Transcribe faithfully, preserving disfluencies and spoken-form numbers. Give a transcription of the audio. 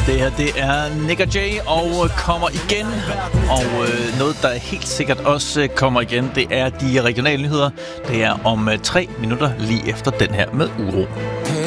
Det her, det er Nick og Jay og kommer igen. Og øh, noget, der helt sikkert også kommer igen, det er de regionale nyheder. Det er om øh, tre minutter lige efter den her med Uro.